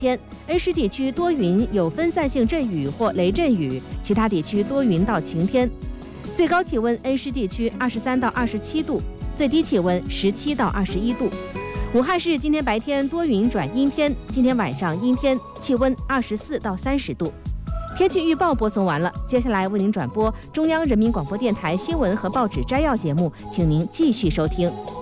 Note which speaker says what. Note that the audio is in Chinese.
Speaker 1: 天，恩施地区多云，有分散性阵雨或雷阵雨，其他地区多云到晴天。最高气温恩施地区23到27度，最低气温17到21度。武汉市今天白天多云转阴天，今天晚上阴天，气温24到30度。天气预报播送完了，接下来为您转播中央人民广播电台新闻和报纸摘要节目，请您继续收听。